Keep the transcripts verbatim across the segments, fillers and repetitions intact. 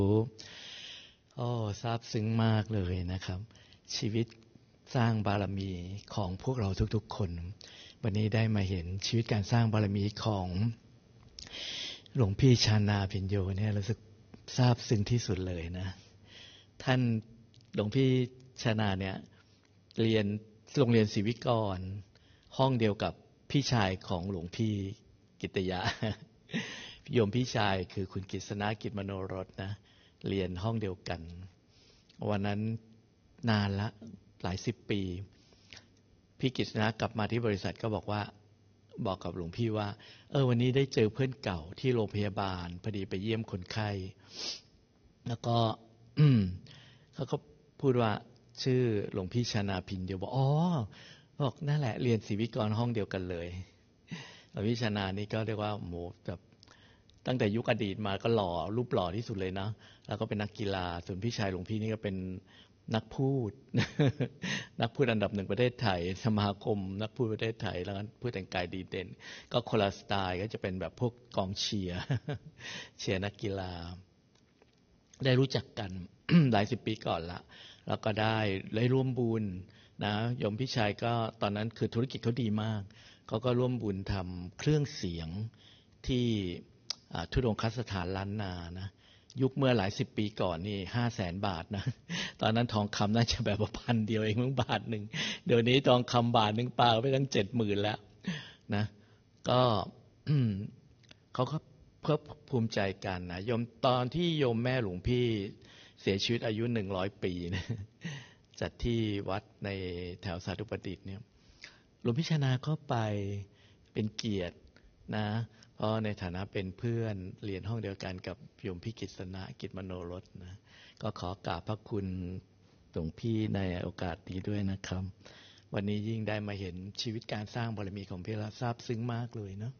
โอ้ซาบซึ้งมากเลยนะครับชีวิตสร้างบารมีของพวกเราทุกๆคนวันนี้ได้มาเห็นชีวิตการสร้างบารมีของหลวงพี่ชานาพิญโยเนี่ยรู้สึกซาบซึ้งที่สุดเลยนะท่านหลวงพี่ชานาเนี่ยเรียนโรงเรียนศรีวิกรห้องเดียวกับพี่ชายของหลวงพี่กิตยะโยมพี่ชายคือคุณกฤษณะกิจมโนรสนะเรียนห้องเดียวกันวันนั้นนานละหลายสิบปีพี่กฤษณะกลับมาที่บริษัทก็บอกว่าบอกกับหลวงพี่ว่าเออวันนี้ได้เจอเพื่อนเก่าที่โรงพยาบาลพอดีไปเยี่ยมคนไข้แล้วก็อืมเขาก็พูดว่าชื่อหลวงพี่ชานาพิญโยบอกอ๋อบอกนั่นแหละเรียนศรีวิกรห้องเดียวกันเลยหลวงพี่ชานานี่ก็เรียกว่าโหแบบตั้งแต่ยุคอดีตมาก็หล่อรูปหล่อที่สุดเลยนะแล้วก็เป็นนักกีฬาส่วนพี่ชายหลวงพี่นี่ก็เป็นนักพูด นักพูดอันดับหนึ่งประเทศไทยสมาคมนักพูดประเทศไทยแล้วก็พูดแต่งกายดีเด่นก็คนละสไตล์ก็จะเป็นแบบพวกกองเชียร์ เชียร์นักกีฬาได้รู้จักกัน หลายสิบปีก่อนละแล้วก็ได้ได้ร่วมบุญนะโยมพี่ชายก็ตอนนั้นคือธุรกิจเขาดีมากเขาก็ร่วมบุญทำเครื่องเสียงที่ทุดงคสถานล้านนานะยุคเมื่อหลายสิบปีก่อนนี่ห้าแสนบาทนะตอนนั้นทองคำน่าจะแบบว่าพันเดียวเองมั้งบาทหนึ่งเดี๋ยวนี้ทองคำบาทหนึ่งปาไปตั้งเจ็ดหมื่นแล้วนะก็เขาก็เพิ่มภูมิใจกันนะโยมตอนที่โยมแม่หลวงพี่เสียชีวิตอายุหนึ่งร้อยปีนะจัดที่วัดในแถวสาธุประดิษฐ์เนี่ยหลวงพี่ชนาก็ไปเป็นเกียรตินะเพราะในฐานะเป็นเพื่อนเรียนห้องเดียวกันกับโยมพี่กฤษณะกิจมโนรสนะก็ขอกราบพระคุณหลวงพี่ในโอกาสนี้ด้วยนะครับวันนี้ยิ่งได้มาเห็นชีวิตการสร้างบารมีของพี่ละซาบซึ้งมากเลยเนาะ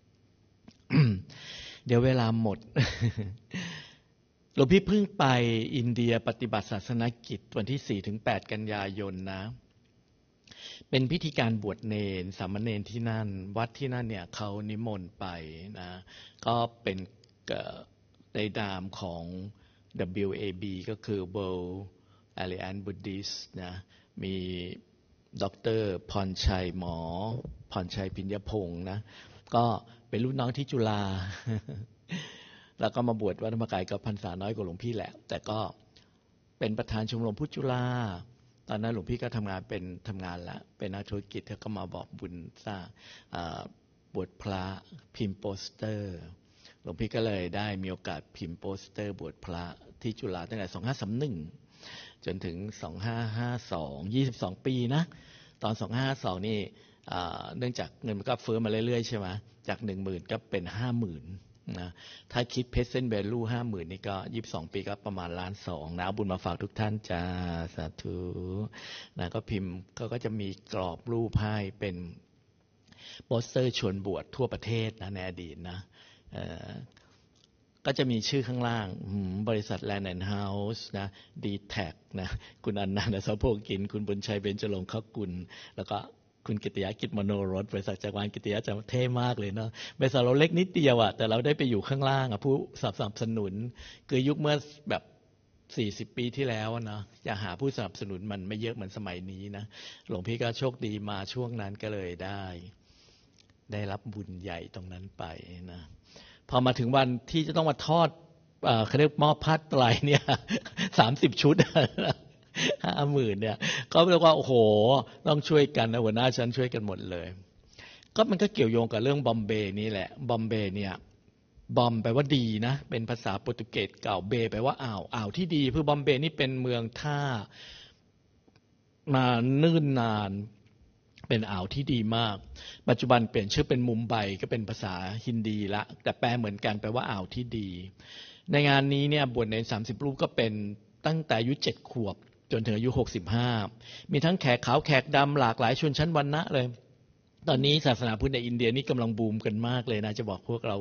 เดี๋ยวเวลาหมด หลวงพี่เพิ่งไปอินเดียปฏิบัติศาสนกิจวันที่ สี่ถึงแปด กันยายนนะเป็นพิธีการบวชเนรสามเณรที่นั่นวัดที่นั่นเนี่ยเขานิมนต์ไปนะก็เป็นในนามของ ดับเบิลยู เอ บี ก็คือ World Alliance Buddhist นะมีดร.พรชัยหมอพรชัยพิญญพงศ์นะก็เป็นรุ่นน้องที่จุฬา แล้วก็มาบวชวัดธรรมกายก็พรรษาน้อยกว่าหลวงพี่แหละแต่ก็เป็นประธานชมรมพุทธจุฬาตอนนั้นหลวงพี่ก็ทำงานเป็นทำงานละเป็นนักธุรกิจแล้วก็มาบอกบุญสร้างบวชพระพิมพ์โปสเตอร์หลวงพี่ก็เลยได้มีโอกาสพิมพ์โปสเตอร์บวชพระที่จุฬาตั้งแต่สองพันห้าร้อยสามสิบเอ็ดจนถึงสองพันห้าร้อยห้าสิบสอง ยี่สิบสองปีนะตอนสองพันห้าร้อยห้าสิบสองนี่เนื่องจากเงินมันก็เฟ้อมาเรื่อยๆใช่ไหมจาก หนึ่งหมื่น ก็เป็น ห้าหมื่นนะถ้าคิด present value ห้าหมื่น นี่ก็ยี่สิบสองปีก็ประมาณล้านสองนะบุญมาฝากทุกท่านจ้าสาธุนะก็พิมพ์ก็ก็จะมีกรอบรูปให้เป็นโปสเตอร์ชวนบวชทั่วประเทศนะในอดีตนะก็จะมีชื่อข้างล่างบริษัท Land and House นะ ดี แท็ก นะคุณอนันต์สะโพกินคุณบุญชัยเบญจรงค์ขกุลแล้วก็คุณกิตยะกิจมโนรสบริษัทจักรวาลกิตยะจะเท่มากเลยเนาะบริษัทเราเล็กนิดเดียวอะแต่เราได้ไปอยู่ข้างล่างอะผู้สนับสนุนคือยุคเมื่อแบบสี่สิบปีที่แล้วนะอย่าหาผู้สนับสนุนมันไม่เยอะเหมือนสมัยนี้นะหลวงพี่ก็โชคดีมาช่วงนั้นก็เลยได้ได้รับบุญใหญ่ตรงนั้นไปนะพอมาถึงวันที่จะต้องมาทอดเขาเรียกมอบผ้าไตรเนี่ยสามสิบชุดห้าหมื่นเนี่ยก็เรียกว่าโอ้โหต้องช่วยกันนะหัวหน้าชั้นช่วยกันหมดเลยก็มันก็เกี่ยวโยงกับเรื่องบอมเบย์นี่แหละบอมเบย์เนี่ยบอมแปลว่าดีนะเป็นภาษาโปรตุเกสเก่าเบย์แปลว่าอ่าวอ่าวที่ดีคือบอมเบย์นี่เป็นเมืองท่ามาเนิ่นนานเป็นอ่าวที่ดีมากปัจจุบันเปลี่ยนชื่อเป็นมุมไบก็เป็นภาษาฮินดีละแต่แปลเหมือนกันแปลว่าอ่าวที่ดีในงานนี้เนี่ยบวชเนรสามสิบรูปก็เป็นตั้งแต่อายุเจ็ดขวบจนถึงอายุหกสิบห้ามีทั้งแขกขาวแขกดำหลากหลายชนชั้นวรรณะเลยตอนนี้ศาสนาพุทธในอินเดียนี่กำลังบูมกันมากเลยนะจะบอกพวกเรา